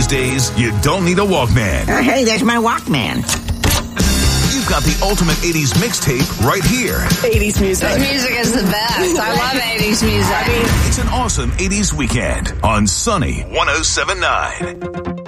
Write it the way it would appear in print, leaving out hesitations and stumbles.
days, you don't need a Walkman. Hey, there's my Walkman. You've got the ultimate 80s mixtape right here. 80s music. This music is the best. I love 80s music. It's an awesome 80s weekend on Sunny 107.9.